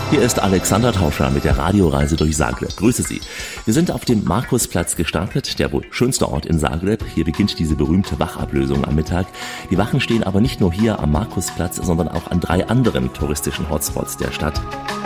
Hier ist Alexander Tauscher mit der Radioreise durch Zagreb. Grüße Sie. Wir sind auf dem Markusplatz gestartet, der wohl schönste Ort in Zagreb. Hier beginnt diese berühmte Wachablösung am Mittag. Die Wachen stehen aber nicht nur hier am Markusplatz, sondern auch an 3 anderen touristischen Hotspots der Stadt.